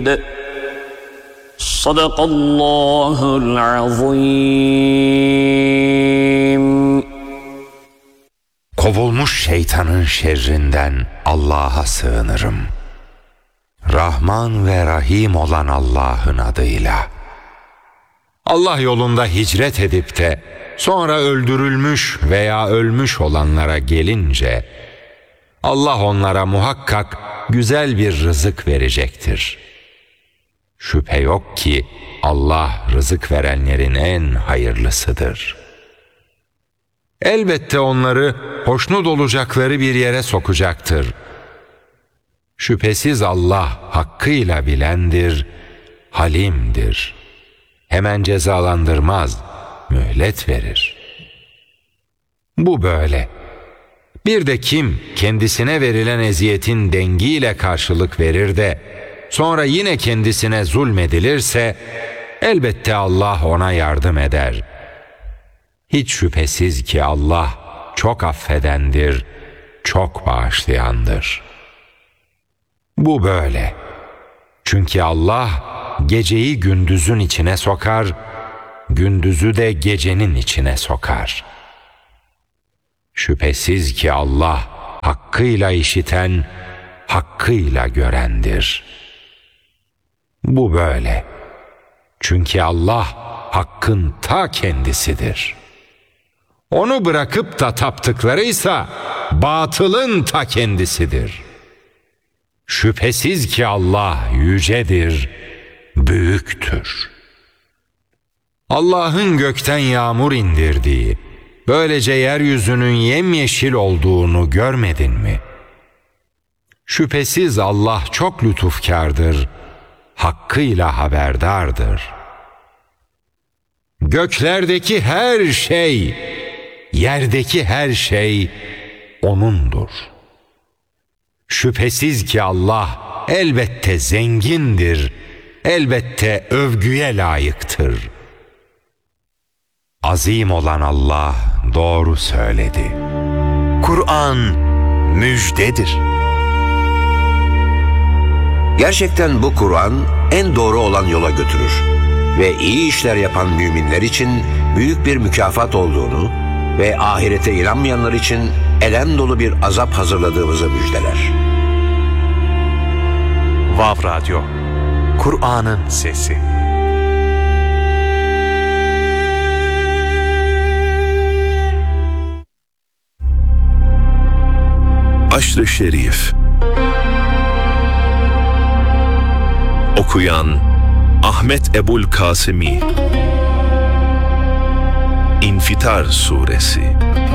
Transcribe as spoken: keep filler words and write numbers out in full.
Sadakallahul azim. Kovulmuş şeytanın şerrinden Allah'a sığınırım. Rahman ve Rahim olan Allah'ın adıyla. Allah yolunda hicret edip de sonra öldürülmüş veya ölmüş olanlara gelince, Allah onlara muhakkak güzel bir rızık verecektir. Şüphe yok ki Allah rızık verenlerin en hayırlısıdır. Elbette onları hoşnut olacakları bir yere sokacaktır. Şüphesiz Allah hakkıyla bilendir, halimdir. Hemen cezalandırmaz, mühlet verir. Bu böyle. Bir de kim kendisine verilen eziyetin dengiyle karşılık verir de sonra yine kendisine zulmedilirse elbette Allah ona yardım eder. Hiç şüphesiz ki Allah çok affedendir, çok bağışlayandır. Bu böyle. Çünkü Allah geceyi gündüzün içine sokar, gündüzü de gecenin içine sokar. Şüphesiz ki Allah hakkıyla işiten, hakkıyla görendir. Bu böyle. Çünkü Allah hakkın ta kendisidir. Onu bırakıp da taptıklarıysa batılın ta kendisidir. Şüphesiz ki Allah yücedir, büyüktür. Allah'ın gökten yağmur indirdiği, böylece yeryüzünün yemyeşil olduğunu görmedin mi? Şüphesiz Allah çok lütufkârdır, hakkıyla haberdardır. Göklerdeki her şey, yerdeki her şey O'nundur. Şüphesiz ki Allah elbette zengindir, elbette övgüye layıktır. Azim olan Allah doğru söyledi. Kur'an müjdedir. Gerçekten bu Kur'an en doğru olan yola götürür ve iyi işler yapan müminler için büyük bir mükafat olduğunu ve ahirete inanmayanlar için elem dolu bir azap hazırladığımızı müjdeler. Vav Radyo, Kur'an'ın sesi. Aşr-ı Şerif. Okuyan Ahmet Ebul Kasimi. İnfitar Suresi.